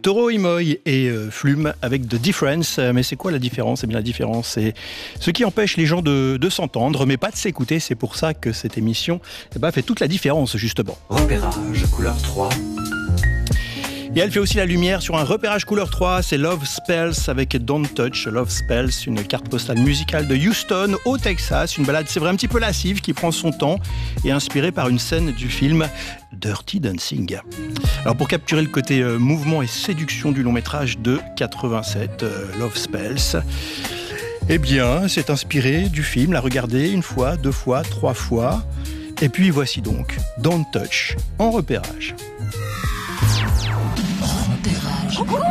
Toro y Moi et Flume avec The Difference. Mais c'est quoi la différence? Eh bien, la différence, c'est ce qui empêche les gens de s'entendre, mais pas de s'écouter. C'est pour ça que cette émission fait toute la différence, justement. Repérage couleur 3. Et elle fait aussi la lumière sur un repérage couleur 3, c'est Love Spells avec Don't Touch. Love Spells, une carte postale musicale de Houston, au Texas. Une balade, c'est vrai, un petit peu lascive, qui prend son temps et inspirée par une scène du film Dirty Dancing. Alors pour capturer le côté mouvement et séduction du long métrage de 87, Love Spells, eh bien, c'est inspiré du film, l'a regardé une fois, 2 fois, 3 fois. Et puis voici donc Don't Touch en repérage. Repérage.